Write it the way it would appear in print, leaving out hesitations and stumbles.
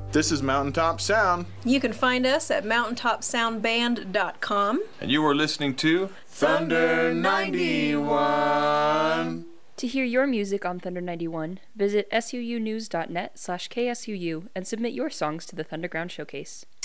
This is Mountaintop Sound. You can find us at mountaintopsoundband.com. And you were listening to Thunder 91. To hear your music on Thunder 91, visit suunews.net/ksuu and submit your songs to the Thunderground Showcase.